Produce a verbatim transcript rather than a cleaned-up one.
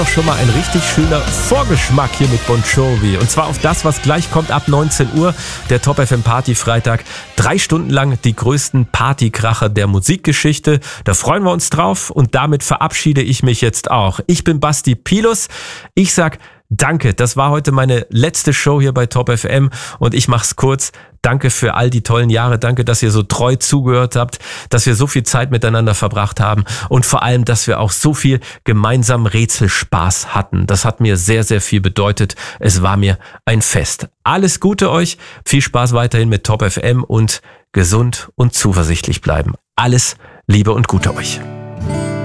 Doch schon mal ein richtig schöner Vorgeschmack hier mit Bon Jovi. Und zwar auf das, was gleich kommt ab neunzehn Uhr. Der Top F M Party Freitag. Drei Stunden lang die größten Partykracher der Musikgeschichte. Da freuen wir uns drauf. Und damit verabschiede ich mich jetzt auch. Ich bin Basti Pilus. Ich sag danke. Das war heute meine letzte Show hier bei Top F M. Und ich mach's kurz. Danke für all die tollen Jahre. Danke, dass ihr so treu zugehört habt, dass wir so viel Zeit miteinander verbracht haben und vor allem, dass wir auch so viel gemeinsamen Rätselspaß hatten. Das hat mir sehr, sehr viel bedeutet. Es war mir ein Fest. Alles Gute euch. Viel Spaß weiterhin mit Top F M und gesund und zuversichtlich bleiben. Alles Liebe und Gute euch.